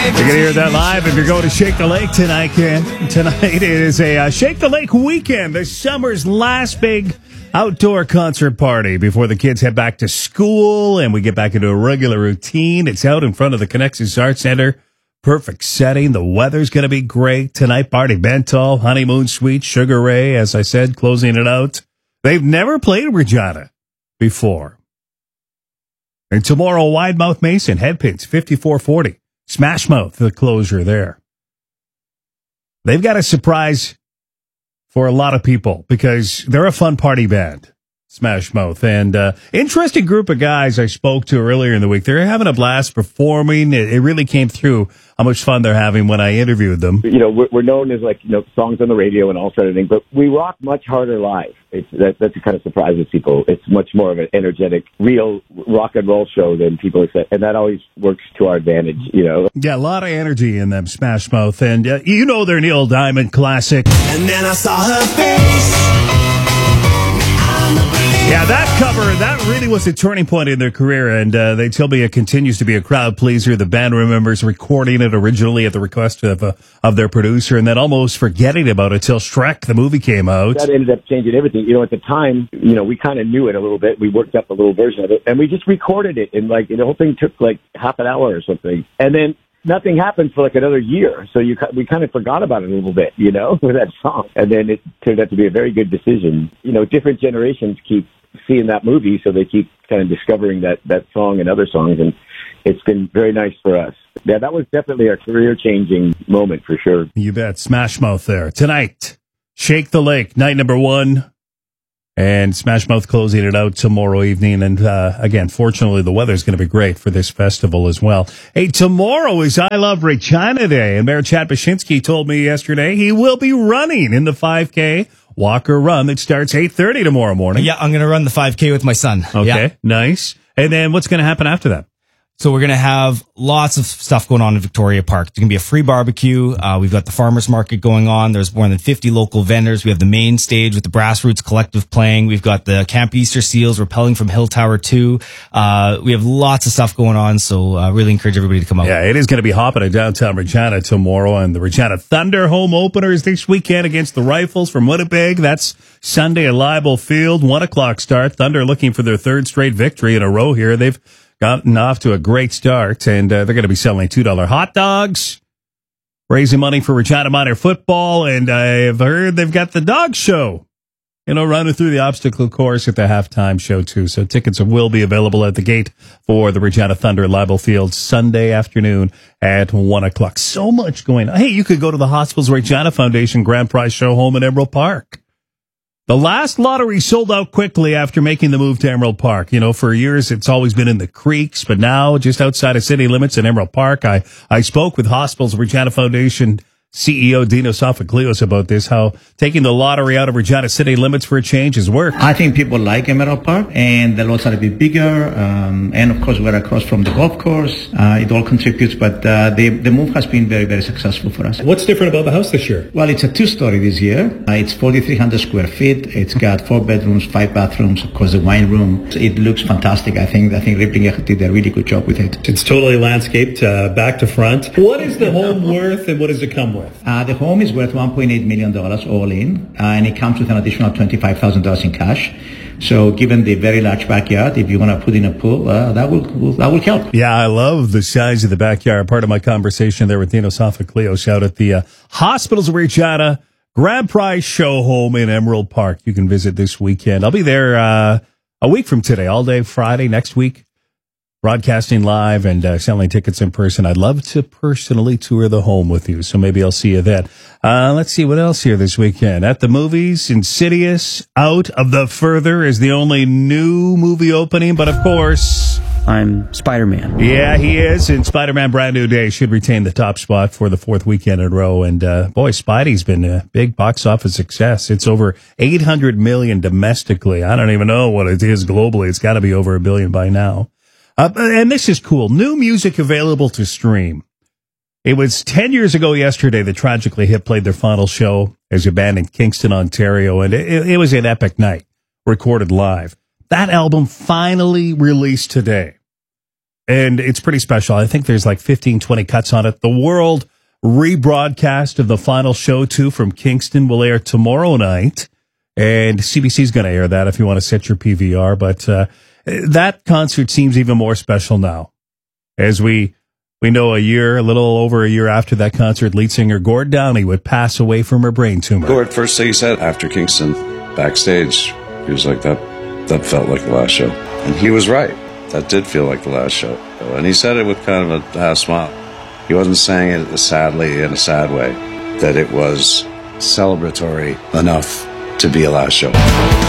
You're going to hear that live if you're going to Shake the Lake tonight, Ken. Tonight it is a Shake the Lake weekend, the summer's last big outdoor concert party before the kids head back to school and we get back into a regular routine. It's out in front of the Connexus Arts Center. Perfect setting. The weather's going to be great tonight. Barty Bentall, Honeymoon Suite, Sugar Ray, as I said, closing it out. They've never played Regina before. And tomorrow, Wide Mouth Mason, Headpins, 5440. Smash Mouth, the closure there. They've got a surprise for a lot of people because they're a fun party band, Smash Mouth. And interesting group of guys I spoke to earlier in the week. They're having a blast performing. It really came through how much fun they're having when I interviewed them. You know, we're known as songs on the radio and all sort of thing, but we rock much harder live. That's what kind of surprises people. It's much more of an energetic, real rock and roll show than people expect, and that always works to our advantage, you know. Yeah, a lot of energy in them, Smash Mouth, and you know their Neil Diamond classic. And then I saw her face. Yeah, that cover, that really was a turning point in their career, and they tell me it continues to be a crowd pleaser. The band remembers recording it originally at the request of their producer, and then almost forgetting about it till Shrek, the movie, came out. That ended up changing everything. You know, at the time, we kind of knew it a little bit. We worked up a little version of it, and we just recorded it, and the whole thing took half an hour or something. And then nothing happened for another year, so we kind of forgot about it a little bit, with that song. And then it turned out to be a very good decision. Different generations keep seeing that movie, so they keep kind of discovering that song and other songs, and it's been very nice for us. Yeah, that was definitely a career-changing moment for sure. You bet. Smash Mouth there. Tonight, Shake the Lake, night number 1. And Smash Mouth closing it out tomorrow evening. And again, fortunately, the weather's going to be great for this festival as well. Hey, tomorrow is I Love Regina Day. And Mayor Chad Bashinsky told me yesterday he will be running in the 5K walk or run that starts 8:30 tomorrow morning. Yeah, I'm going to run the 5K with my son. Okay, yeah. Nice. And then what's going to happen after that? So we're going to have lots of stuff going on in Victoria Park. There's going to be a free barbecue. We've got the farmers market going on. There's more than 50 local vendors. We have the main stage with the Grassroots Collective playing. We've got the Camp Easter Seals rappelling from Hill Tower 2. We have lots of stuff going on, so really encourage everybody to come out. Yeah, it is going to be hopping in downtown Regina tomorrow, and the Regina Thunder home openers this weekend against the Rifles from Winnipeg. That's Sunday at Leibel Field, 1 o'clock start. Thunder looking for their third straight victory in a row here. They've gotten off to a great start, and they're going to be selling $2 hot dogs, raising money for Regina Minor football, and I've heard they've got the dog show, running through the obstacle course at the halftime show, too. So tickets will be available at the gate for the Regina Thunder at Leibel Field Sunday afternoon at 1 o'clock. So much going on. Hey, you could go to the Hospitals Regina Foundation Grand Prize Show home in Emerald Park. The last lottery sold out quickly after making the move to Emerald Park. For years it's always been in the creeks, but now just outside of city limits in Emerald Park. I spoke with Hospitals Regina Foundation CEO Dino Sofocleos about this, how taking the lottery out of Regina city limits for a change has worked. I think people like Emerald Park, and the lots are a bit bigger, and of course we're across from the golf course. It all contributes, but the move has been very, very successful for us. What's different about the house this year? Well, it's a 2-story this year. It's 4,300 square feet. It's got 4 bedrooms, 5 bathrooms, of course the wine room. It looks fantastic. I think Rippling did a really good job with it. It's totally landscaped, back to front. What is the home worth, and what does it come with? The home is worth $1.8 million all in, and it comes with an additional $25,000 in cash. So given the very large backyard, if you want to put in a pool, that will help. Yeah, I love the size of the backyard. Part of my conversation there with Dino Sofocleos out at the Hospitals of Regina Grand Prize Show home in Emerald Park. You can visit this weekend. I'll be there a week from today, all day Friday next week. Broadcasting live and selling tickets in person. I'd love to personally tour the home with you, so maybe I'll see you then. Let's see what else here this weekend. At the movies, Insidious, Out of the Further is the only new movie opening, but of course, I'm Spider-Man. Yeah, he is, and Spider-Man Brand New Day should retain the top spot for the 4th weekend in a row. And boy, Spidey's been a big box office success. It's over $800 million domestically. I don't even know what it is globally. It's got to be over $1 billion by now. And this is cool. New music available to stream. It was 10 years ago yesterday that Tragically Hip played their final show as a band in Kingston, Ontario, and it was an epic night, recorded live. That album finally released today. and it's pretty special. I think there's like 15, 20 cuts on it. The world rebroadcast of the final show, too, from Kingston will air tomorrow night, and CBC's going to air that if you want to set your PVR. But that concert seems even more special now, as we know a little over a year after that concert, lead singer Gord Downie would pass away from her brain tumor. Gord, first thing he said after Kingston, backstage, he was like, that felt like the last show. And he was right. That did feel like the last show. And he said it with kind of a half smile. He wasn't saying it sadly in a sad way, that it was celebratory enough to be a last show.